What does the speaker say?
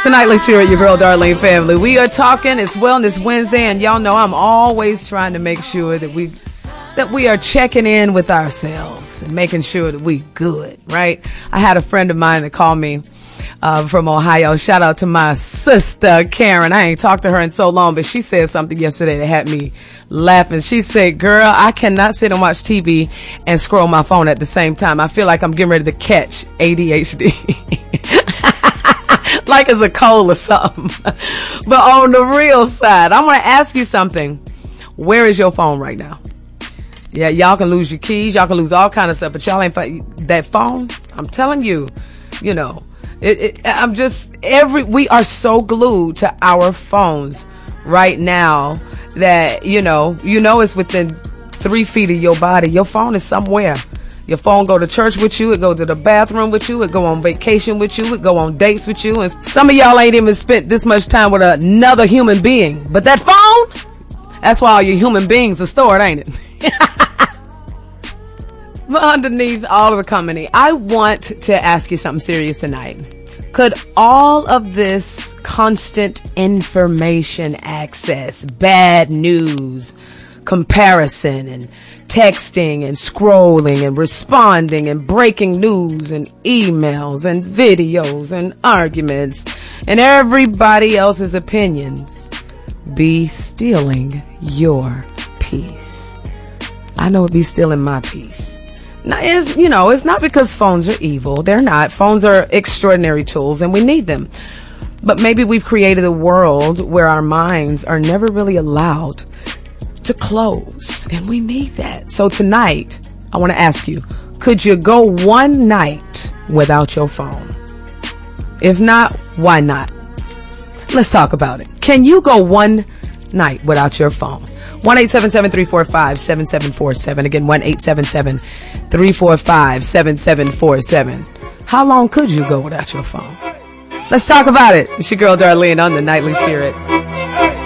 the Nightly Spirit, your girl Darlene family. We are talking, it's Wellness Wednesday, and y'all know I'm always trying to make sure that we are checking in with ourselves and making sure that we good, right? I had a friend of mine that called me from Ohio. Shout out to my sister Karen. I ain't talked to her in so long, but she said something yesterday that had me laughing. She said, girl, I cannot sit and watch TV and scroll my phone at the same time. I feel like I'm getting ready to catch ADHD. Like it's a cold or something. But on the real side, I want to ask you something. Where is your phone right now? Yeah, y'all can lose your keys. Y'all can lose all kind of stuff, but y'all ain't that phone. I'm telling you, you know, we are so glued to our phones right now that, you know, it's within 3 feet of your body. Your phone is somewhere. Your phone go to church with you. It go to the bathroom with you. It go on vacation with you. It go on dates with you. And some of y'all ain't even spent this much time with another human being. But that phone, that's why all your human beings are stored, ain't it? But underneath all of the company, I want to ask you something serious tonight. Could all of this constant information access, bad news, comparison, and texting and scrolling and responding and breaking news and emails and videos and arguments and everybody else's opinions be stealing your peace? I know it'd be stealing my peace. Now, it's not because phones are evil. They're not. Phones are extraordinary tools and we need them. But maybe we've created a world where our minds are never really allowed to close, and we need that. So tonight, I want to ask you, could you go one night without your phone? If not, why not? Let's talk about it. Can you go one night without your phone? 1-877-345-7747. Again, 1-877-345-7747. How long could you go without your phone? Let's talk about it. It's your girl Darlene on the Nightly Spirit.